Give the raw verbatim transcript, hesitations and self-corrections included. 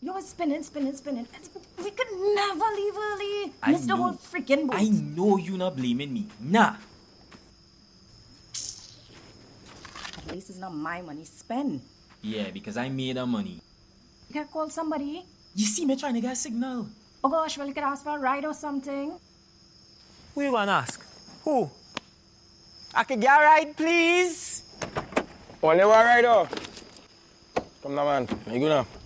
You're spinning, spinning, spinning. We could never leave early. I Miss the know. whole freaking boat. I know you not blaming me. Nah. At least it's not my money. Spend. Yeah, because I made the money. You gotta call somebody. You see me trying to get a signal. Oh gosh, well, you could ask for a ride or something. Who you gonna ask? Who? I can get a ride, please? Only one ride, oh. Come now, man. You go now.